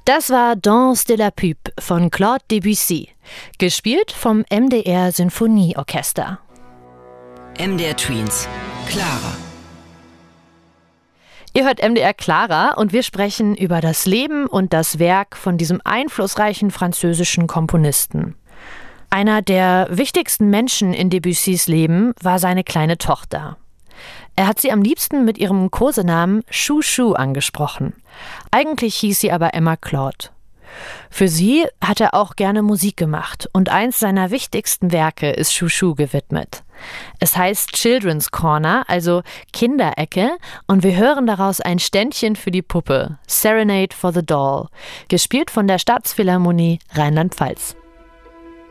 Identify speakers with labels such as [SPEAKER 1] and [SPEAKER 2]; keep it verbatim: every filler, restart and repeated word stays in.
[SPEAKER 1] Das war Danse de la Pub von Claude Debussy, gespielt vom M D R Sinfonieorchester.
[SPEAKER 2] M D R Tweens, Clara.
[SPEAKER 1] Ihr hört M D R Clara und wir sprechen über das Leben und das Werk von diesem einflussreichen französischen Komponisten. Einer der wichtigsten Menschen in Debussys Leben war seine kleine Tochter. Er hat sie am liebsten mit ihrem Kosenamen Chouchou angesprochen. Eigentlich hieß sie aber Emma Claude. Für sie hat er auch gerne Musik gemacht und eins seiner wichtigsten Werke ist Chouchou gewidmet. Es heißt Children's Corner, also Kinderecke, und wir hören daraus ein Ständchen für die Puppe, Serenade for the Doll, gespielt von der Staatsphilharmonie Rheinland-Pfalz.